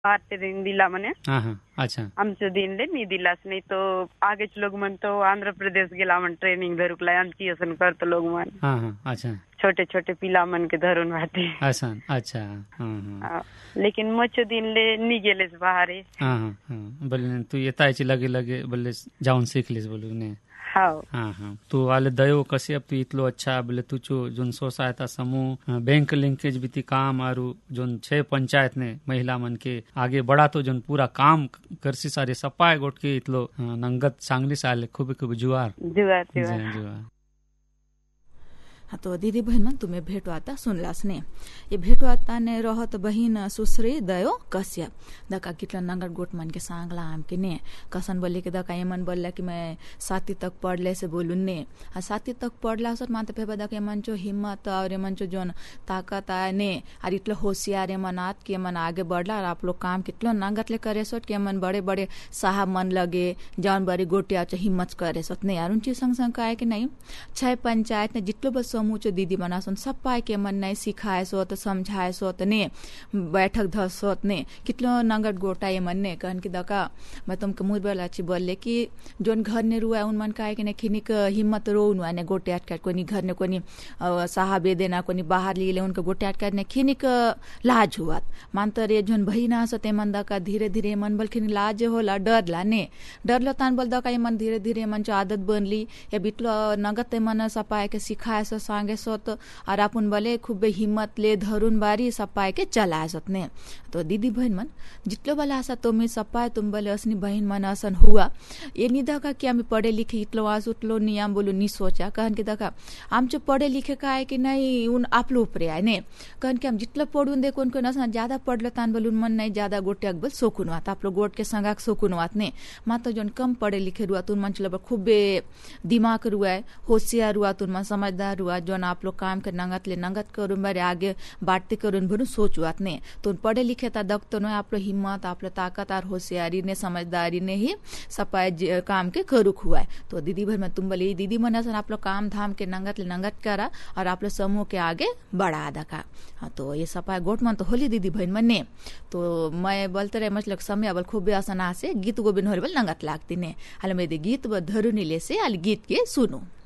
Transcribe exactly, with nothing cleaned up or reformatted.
आते दिन दिला मने हाँ हाँ अच्छा आमचं दिनले नी दिलास नाही तो आगेच लोग म्हणतो आंध्र प्रदेश गेला म्हण ट्रेनिंग धरुकलाय आमची असं करतो लोग म्हण हाँ हाँ अच्छा छोटे छोटे पिला मन के धरून वाटे अच्छा अच्छा हाँ हाँ लेकिन मच दिनले नी गेलेस बाहेर हाँ हाँ हाँ बोले तू येतायची लगे लगे बोले जाऊन शिकलीस बोलू ने हाँ हाँ हाँ तू वाले दयो कसे अब तू इतलो अच्छा बोले तू जो जोन स्व सहायता समूह बैंक लिंकेज भी काम और जोन छह पंचायत ने महिला मन के आगे बढ़ा तो जोन पूरा काम करसी सारे सपाय गोट के इतलो नंगत सांगली साले खूब खूब जुआर जुआर जुआर जुआर हाँ तो दीदी बहन मन तुम्हें भेटो आता सुनलास ने ये भेटो आता ने रहत बहिन सुश्री दयो कश्यप दका कितला नंगर गोट मन के सांगला आम के ने कसन बोले के दका यमन बोलला कि मैं साथी तक पढ़ले से बोलून ने आ साथी तक पढ़ला सर मानते पे बदा के मन जो हिम्मत और मन जो जोन ताकत आए ने और इतलो होशियार मनात के मन आगे बढ़ला और आप लोग काम कितलो नंगत ले करे सोट के मन बड़े बड़े साहब मन लगे जान बड़ी गोटिया हिम्मत करे सोट ने यार उन चीज संग संग आए कि नहीं छह पंचायत ने जितलो बस समूह जो दीदी बना सुन सब पाए के मन नहीं सिखाए सोत समझाए सोत ने बैठक धस सोत ने कितलो नंगट गोटा ये मन ने कहन की दका मैं तुमके मुझ बोला अच्छी बोले कि जोन घर ने रुआ उन मन का कि ने खिनिक हिम्मत रो उन ने गोटे अटकाट कोनी घर ने कोनी साहबे देना कोनी बाहर लिए उनके गोटे अटकाट ने खिनिक लाज हुआ मानतर ये जोन बहिना सते मन दका धीरे धीरे मन बल खिन लाज होला डर ला ने डर लो तान बोल दका ये मन धीरे धीरे मन जो आदत बनली या बिटलो नगत मन सपाए के सिखाए सो सांगे सोत और अपन बोले खूब हिम्मत ले धरुन बारी सपाए के चलाए सोत ने तो दीदी बहन मन जितलो वाला आशा तो मैं सपाए तुम बोले असनी बहन मन असन हुआ ये निदा का कि आम्ही पढ़े लिखे इतलो आज उतलो नियम बोलो नी सोचा कहन के दका आमचे पढ़े लिखे का है कि नहीं उन आपलो ऊपर आए ने कहन के हम जितलो पढ़ून दे कोन कोन असन ज्यादा पढ़लो तान बोलून मन नहीं ज्यादा गोटे अकबल सोकुन वात आप लोग गोट के संगाक सोकुन वात ने मातो जोन कम पढ़े लिखे रुआ तुन मन चलो खूब दिमाग रुआ होशियार रुआ तुन मन समझदार रुआ जोन आप लोग काम के नंगत ले नंगत करून बारे आगे बांटते करून भरून सोचवात ने तो पढ़े लिखे ता दक तो आप लोग हिम्मत आप लोग ताकत और होशियारी ने समझदारी ने ही सपाए काम के करुक हुआ है तो दीदी भर में तुम बोले दीदी मना सन आप लोग काम धाम के नंगत ले नंगत करा और आप लोग समूह के आगे बढ़ा दका हाँ तो ये सपाए गोट मन तो होली दीदी बहन मन ने तो मैं बोलते रहे मतलब समय अब खूब आसन से गीत गोबिन होल नंगत लागती ने हाल मेरे गीत धरुनी ले से हाल गीत के सुनो।